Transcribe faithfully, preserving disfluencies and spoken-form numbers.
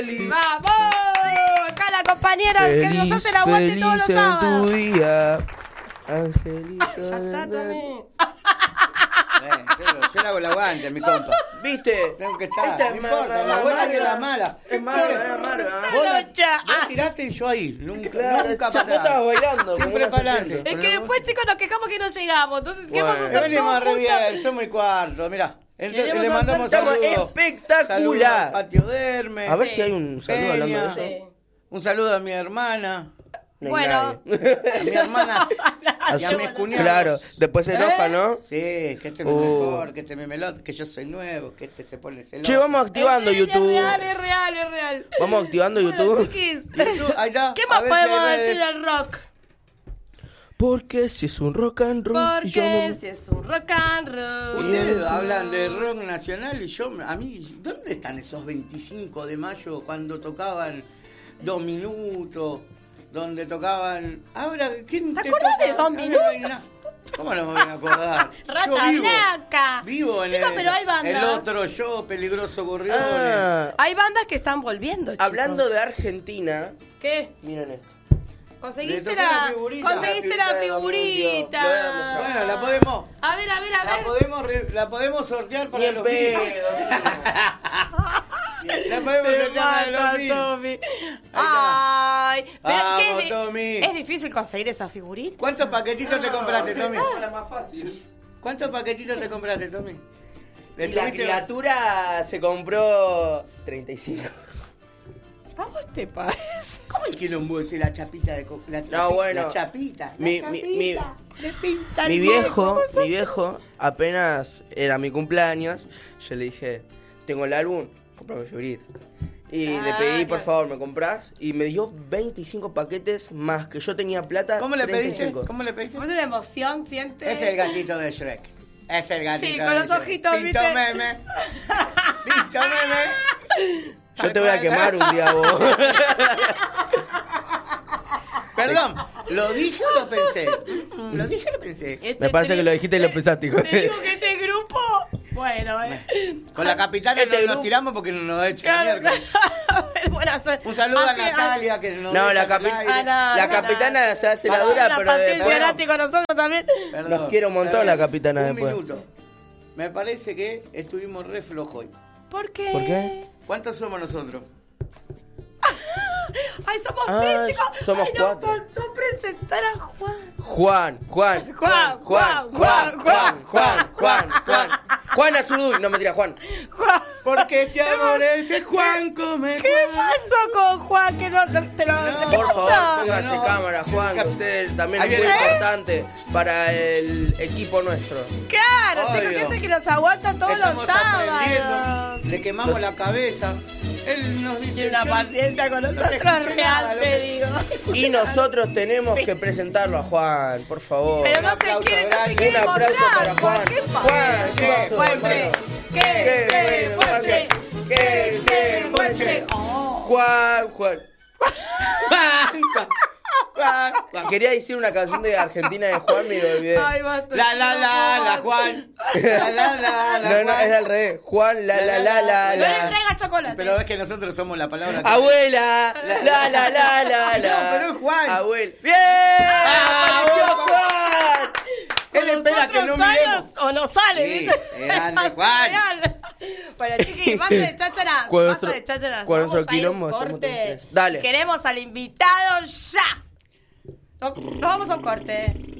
¡Vamos! Acá la compañera que nos hace el aguante todos los sábados. Tu día, Angelita. Ya está también. Eh, yo, yo le hago el aguante a mi compa. ¿Viste? Tengo que estar. Esta No es importa, mala, la buena mala. que la mala. Es mala, es mala. Vos, la- Lucha. vos tiraste y yo ahí. Nunca, Claro, nunca ya para vos estabas atrás. bailando. Siempre como una para adelante. serpiente. Es que después, chicos, nos quejamos que no llegamos. Entonces, ¿qué vamos a Bueno. hacer Venimos todos re bien, juntos? somos el cuarto, mirá. Entonces, Queremos le mandamos hacer- saludos. Estamos espectacular. Saludos al Patio Derme. A ver Sí. si hay un saludo hablando de Peña. eso. Sí. Un saludo a mi hermana. No hay Bueno. nadie. A mi hermana. y a mis cuñados. Claro, después se enoja, ¿Eh? ¿no? Sí, que este es el Uh. mejor, que este me melón, que yo soy nuevo, que este se pone celoso. Che, vamos activando Es YouTube. real, es real, es real. Vamos activando Bueno, YouTube. chiquis. YouTube, ahí está. ¿Qué A más ver si hay podemos redes. decir del rock? Porque si es un rock and roll. y yo Porque no- si es un rock and roll. Ustedes hablan de rock nacional y yo, a mí, ¿dónde están esos veinticinco de mayo cuando tocaban Dos Minutos? Donde tocaban... Ahora, ¿quién ¿Te te acordás toca? de Dos Ahora no hay Minutos? nada. ¿Cómo no me voy a acordar? Rata Yo vivo, Blanca. Vivo en Chicos, el, pero hay bandas. el otro yo, Peligroso Gorriones. Ah, Hay bandas que están volviendo, chicos. hablando de Argentina, ¿Qué? miren esto. ¿Conseguiste Le tocó la la, figurita. conseguiste La la figurita de Domingo. figurita? Lo voy a mostrar. Bueno, la podemos... A ver, a ver, a La ver. podemos, re- la podemos sortear para Ni en los pedo. mil. La podemos Se sortear para mata, los mil. Tommy. Ay, pero Vamos, ¿qué es, di- Tommy. es difícil conseguir esa figurita. ¿Cuántos paquetitos te compraste, Tommy? La más fácil. ¿Cuántos paquetitos te compraste, Tommy? ¿Le Y la tuviste- criatura se compró treinta y cinco. ¿A vos te parece? ¿Cómo es que no ese la chapita de co- la, No, bueno. La chapita. La Mi, mi, mi, chapita. Le pintan mi el viejo, bolso, mi viejo, apenas era mi cumpleaños, yo le dije, tengo el álbum, comprame figurita. Y Ah, le pedí, por claro. favor, ¿me comprás? Y me dio veinticinco paquetes más que yo tenía plata. ¿Cómo le treinta y pediste? cinco. ¿Cómo le pediste? ¿Vos una emoción sientes? Es el gatito de Shrek. Es el gatito Sí, de con los Shrek. ojitos, Pito ¿viste? meme. Pito meme. Yo te voy a quemar un día vos. Perdón, ¿lo dije o lo pensé? Mm, ¿Lo dije o lo pensé? Este Me parece tri- que lo dijiste y lo pensaste, hijo. Te digo que este grupo... Bueno, eh. Con la capitana Este no grupo- nos tiramos porque no nos echa Claro, miércoles. claro. Bueno, hace- Un saludo hace- a Natalia que nos No, la deja en el capi- aire. Ah, no, La no, capitana no. se hace la Para, dura, Una pero paciencia después... Nati con nosotros también. Perdón, Los quiero un montón, perdón. la capitana, Un después. minuto. Me parece que estuvimos re flojos hoy. ¿Por qué? ¿Por qué? ¿Cuántos somos nosotros? Ay, somos Ah, tres, chicos. somos Ay, nos cuatro. faltó presentar a Juan. Juan, Juan, Juan, Juan, Juan, Juan, Juan, Juan, Juan. Juan Azurduy, no mentira, Juan. Juan. Porque te aborrece Juan come ¿Qué pasó con Juan? Que no, no- te lo, No, ¿Qué Por favor, pasó? póngase No. cámara, Juan, que usted también Ahí es muy viene. importante para el equipo nuestro. Claro, Obvio. chicos, que es el que nos aguanta todos Estamos los sábados. aprendiendo. Le quemamos la cabeza. Él nos dice... Tiene una yo- paciencia con no te nosotros escuché real, nada, te lo digo. Y nosotros tenemos Sí. que presentarlo a Juan, por favor. Pero Un no se aplauso quiere, no se grande. quiere Un aplauso mostrar. para Juan. ¿Qué pasa? Juan, ¿qué ¿Qué? pasó? Juan, Bueno, ¿qué? ¿Qué? ¿Qué? Juan, ¿Qué? ¿Qué? ¿Qué? ¿Qué? Juan, ¿qué? Oh. Juan, Juan. Juan, Juan, Juan. Quería decir una canción de Argentina de Juan, me lo olvidé. Ay, basta. La la la la Juan. La la la la No, no, Juan. es al revés. Juan, la, la, la, la, No le la. traigas chocolate. Pero es que nosotros somos la palabra que... Abuela, la, la, la, la, la. No, pero es Juan. Abuela. ¡Bien! Ah, ¡Apareció vamos. Juan! Él espera que no Otros años miremos. o no sale, Sí, ¿viste? grande, Ya es Juan. real. Bueno, chiqui, basta de cháchara. Cuando Basta nuestro- de cháchara. cuando Vamos nuestro a ir a un quilombo estamos corte. todos tres. Dale. Queremos al invitado ya. No- Nos vamos a un corte.